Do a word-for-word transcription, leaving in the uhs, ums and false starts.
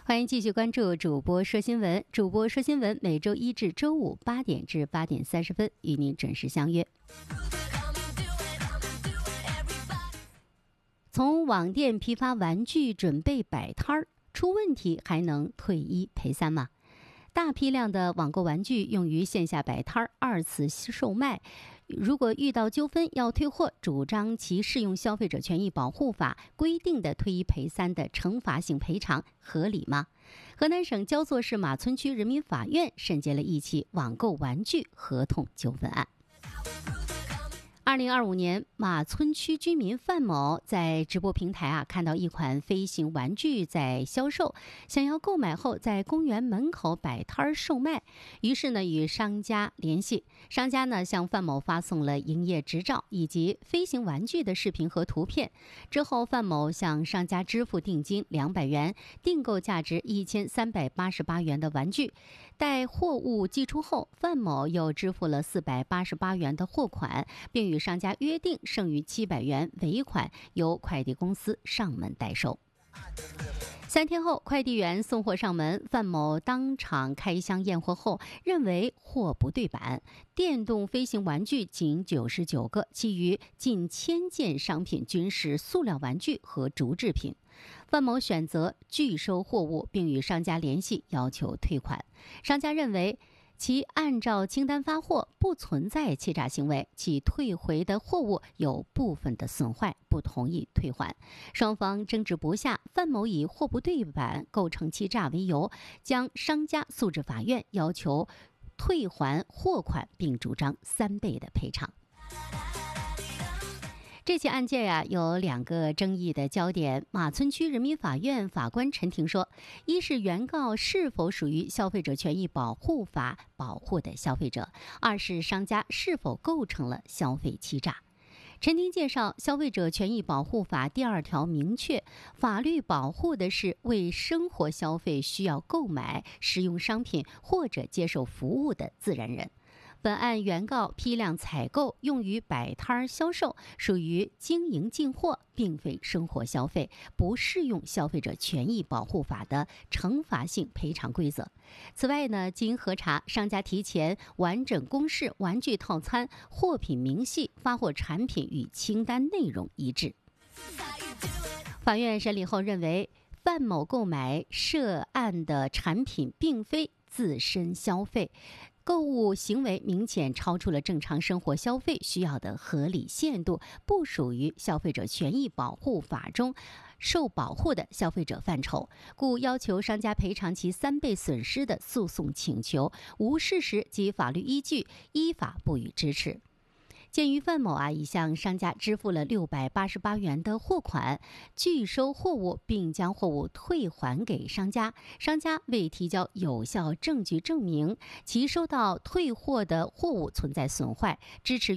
欢迎继续关注主播说新闻。主播说新闻每周一至周五八点至八点三十分与您准时相约。从网店批发玩具准备摆摊儿，出问题还能退一赔三吗？大批量的网购玩具用于线下摆摊儿二次售卖，如果遇到纠纷要退货，主张其适用消费者权益保护法规定的退一赔三的惩罚性赔偿合理吗？河南省焦作市马村区人民法院审结了一起网购玩具合同纠纷案。二零二五年，马村区居民范某在直播平台啊看到一款飞行玩具在销售，想要购买后在公园门口摆摊儿售卖，于是呢与商家联系，商家呢向范某发送了营业执照以及飞行玩具的视频和图片。之后，范某向商家支付定金两百元，订购价值一千三百八十八元的玩具。待货物寄出后，范某又支付了四百八十八元的货款，并与商家约定剩余七百元尾款由快递公司上门代收。三天后，快递员送货上门，范某当场开箱验货后，认为货不对版，电动飞行玩具仅九十九个，其余近千件商品均是塑料玩具和竹制品。范某选择拒收货物，并与商家联系，要求退款。商家认为其按照清单发货，不存在欺诈行为，其退回的货物有部分的损坏，不同意退还。双方争执不下，范某以货不对版构成欺诈为由，将商家诉至法院，要求退还货款，并主张三倍的赔偿。这起案件呀、啊、有两个争议的焦点。马村区人民法院法官陈庭说，一是原告是否属于消费者权益保护法保护的消费者，二是商家是否构成了消费欺诈。陈庭介绍，消费者权益保护法第二条明确，法律保护的是为生活消费需要购买、使用商品或者接受服务的自然人。本案原告批量采购用于摆摊销售，属于经营进货，并非生活消费，不适用消费者权益保护法的惩罚性赔偿规则。此外呢，经核查，商家提前完整公示玩具套餐、货品明细、发货产品与清单内容一致。法院审理后认为，范某购买涉案的产品并非自身消费，购物行为明显超出了正常生活消费需要的合理限度，不属于消费者权益保护法中受保护的消费者范畴，故要求商家赔偿其三倍损失的诉讼请求无事实及法律依据，依法不予支持。鉴于范某啊已向商家支付了六百八十八元的货款，拒收货物并将货物退还给商家，商家未提交有效证据证明其收到退货的货物存在损坏，支持